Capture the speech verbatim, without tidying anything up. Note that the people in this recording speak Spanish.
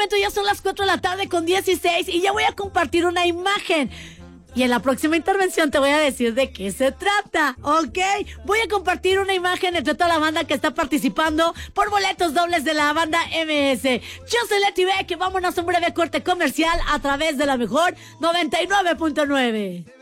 momento ya son las cuatro de la tarde con dieciséis y ya voy a compartir una imagen. Y en la próxima intervención te voy a decir de qué se trata, ¿ok? Voy a compartir una imagen entre toda la banda que está participando por boletos dobles de la banda M S. Yo soy Leti Beck, vámonos a un breve corte comercial a través de la mejor noventa y nueve punto nueve.